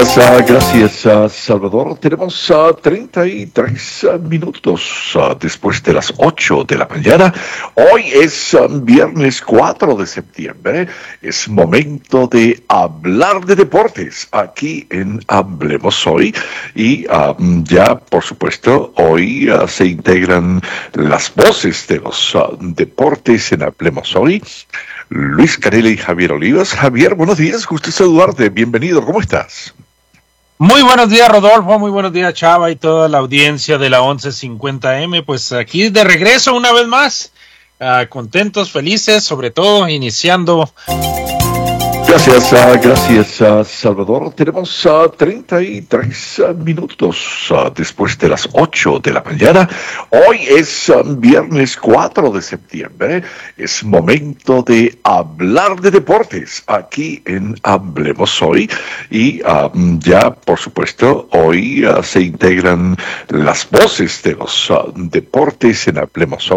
Gracias, Salvador. Tenemos 33 minutos después de las 8 de la mañana. Hoy es viernes 4 de septiembre. Es momento de hablar de deportes aquí en Hablemos Hoy. Y ya, por supuesto, hoy se integran las voces de los deportes en Hablemos Hoy. Luis Canela y Javier Olivas. Javier, buenos días. Gusto saludarte. Bienvenido. ¿Cómo estás? Muy buenos días, Rodolfo, muy buenos días, Chava, y toda la audiencia de la 1150M. Pues aquí de regreso una vez más, contentos, felices, sobre todo iniciando. Gracias, Salvador. Tenemos 33 minutos después de las 8 de la mañana. Hoy es viernes 4 de septiembre. Es momento de hablar de deportes aquí en Hablemos Hoy. Y ya, por supuesto, hoy se integran las voces de los deportes en Hablemos Hoy.